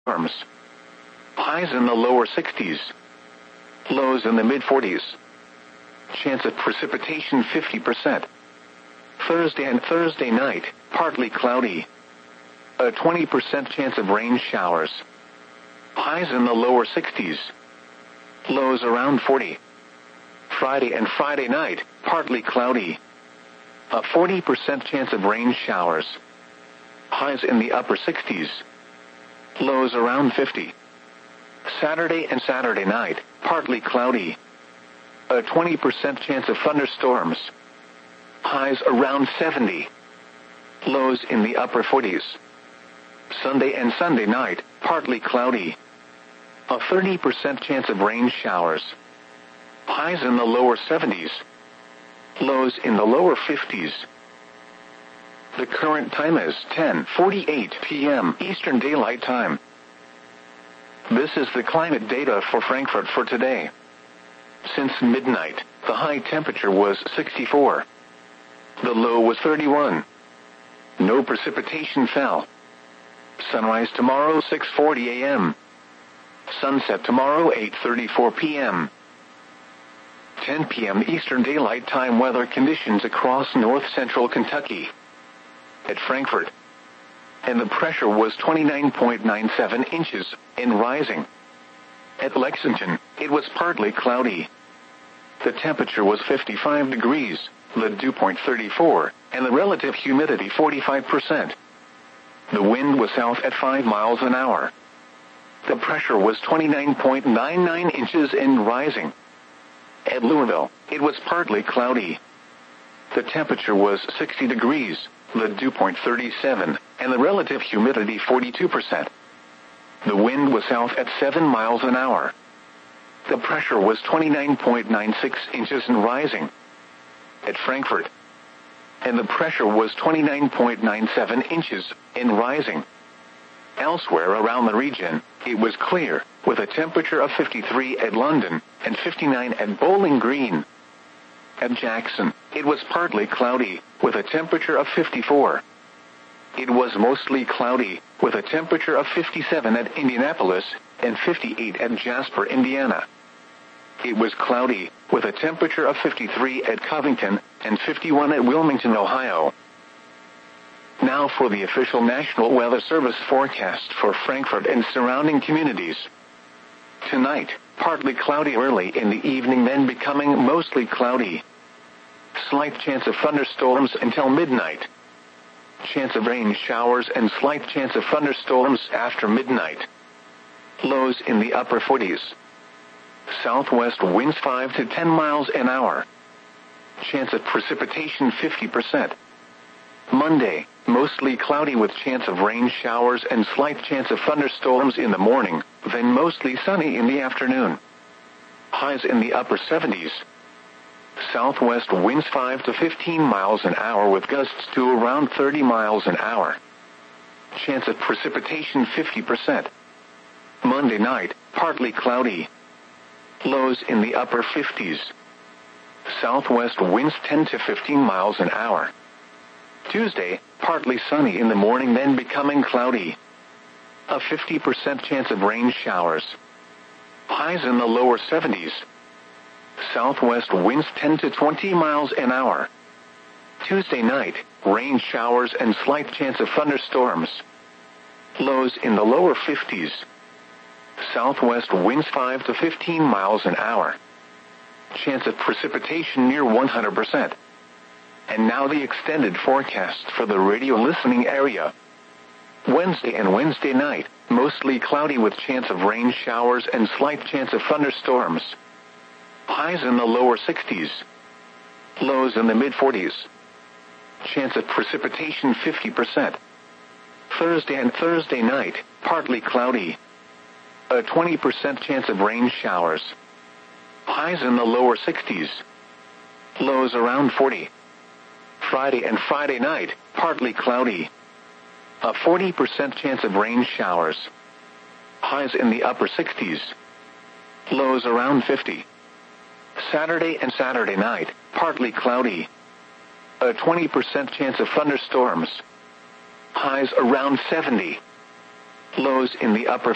thunderstorms. Highs in the lower 60s. Lows in the mid-40s. Chance of precipitation 50%. Thursday and Thursday night, partly cloudy. A 20% chance of rain showers. Highs in the lower 60s. Lows around 40. Friday and Friday night, partly cloudy. A 40% chance of rain showers. Highs in the upper 60s. Lows around 50. Saturday and Saturday night, partly cloudy. A 20% chance of thunderstorms. Highs around 70. Lows in the upper 40s. Sunday and Sunday night, partly cloudy. A 30% chance of rain showers. Highs in the lower 70s. Lows in the lower 50s. The current time is 10:48 p.m. Eastern Daylight Time. This is the climate data for Frankfurt for today. Since midnight, the high temperature was 64. The low was 31. No precipitation fell. Sunrise tomorrow 6:40 a.m. Sunset tomorrow 8:34 p.m. 10 p.m. Eastern Daylight Time weather conditions across north-central Kentucky. At Frankfurt. And the pressure was 29.97 inches, and rising. At Lexington, it was partly cloudy. The temperature was 55 degrees, the dew point 34, and the relative humidity 45%. The wind was south at 5 miles an hour. The pressure was 29.99 inches and rising. At Louisville, it was partly cloudy. The temperature was 60 degrees, the dew point 37, and the relative humidity 42%. The wind was south at 7 miles an hour. The pressure was 29.96 inches and rising. At Frankfurt. And the pressure was 29.97 inches and rising. Elsewhere around the region, it was clear, with a temperature of 53 at London and 59 at Bowling Green. At Jackson, it was partly cloudy, with a temperature of 54. It was mostly cloudy, with a temperature of 57 at Indianapolis and 58 at Jasper, Indiana. It was cloudy, with a temperature of 53 at Covington and 51 at Wilmington, Ohio. Now for the official National Weather Service forecast for Frankfurt and surrounding communities. Tonight, partly cloudy early in the evening, then becoming mostly cloudy. Slight chance of thunderstorms until midnight. Chance of rain showers and slight chance of thunderstorms after midnight. Lows in the upper 40s. Southwest winds 5 to 10 miles an hour. Chance of precipitation 50%. Monday, mostly cloudy with chance of rain showers and slight chance of thunderstorms in the morning, then mostly sunny in the afternoon. Highs in the upper 70s. Southwest winds 5 to 15 miles an hour with gusts to around 30 miles an hour. Chance of precipitation 50%. Monday night, partly cloudy. Lows in the upper 50s. Southwest winds 10 to 15 miles an hour. Tuesday, partly sunny in the morning, then becoming cloudy. A 50% chance of rain showers. Highs in the lower 70s. Southwest winds 10 to 20 miles an hour. Tuesday night, rain showers and slight chance of thunderstorms. Lows in the lower 50s. Southwest winds 5 to 15 miles an hour. Chance of precipitation near 100%. And now the extended forecast for the radio listening area. Wednesday and Wednesday night, mostly cloudy with chance of rain showers and slight chance of thunderstorms. Highs in the lower 60s. Lows in the mid-40s. Chance of precipitation 50%. Thursday and Thursday night, partly cloudy. A 20% chance of rain showers. Highs in the lower 60s. Lows around 40. Friday and Friday night, partly cloudy. A 40% chance of rain showers. Highs in the upper 60s. Lows around 50. Saturday and Saturday night, partly cloudy. A 20% chance of thunderstorms. Highs around 70. Lows in the upper